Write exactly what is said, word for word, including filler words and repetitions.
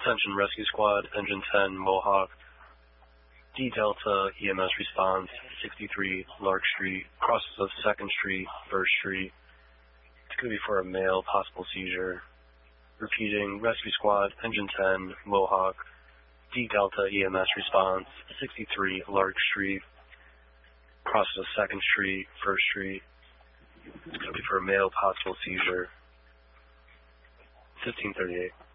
Attention Rescue Squad, Engine ten, Mohawk. D Delta E M S response, sixty-three Lark Street, crosses of second Street, first Street. It's going to be for a male, possible seizure. Repeating, Rescue Squad, Engine ten, Mohawk. D Delta E M S response, sixty-three Lark Street, crosses of second Street, first Street. It's going to be for a male, possible seizure. fifteen thirty-eight.